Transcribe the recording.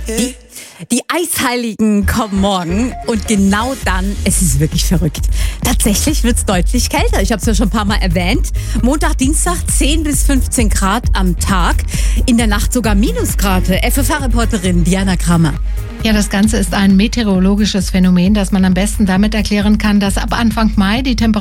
Die Eisheiligen kommen morgen und genau dann, es ist wirklich verrückt. Tatsächlich wird es deutlich kälter. Ich habe es ja schon ein paar Mal erwähnt. Montag, Dienstag 10 bis 15 Grad am Tag. In der Nacht sogar Minusgrade. FFH-Reporterin Diana Kramer. Ja, das Ganze ist ein meteorologisches Phänomen, das man am besten damit erklären kann, dass ab Anfang Mai die Temperatur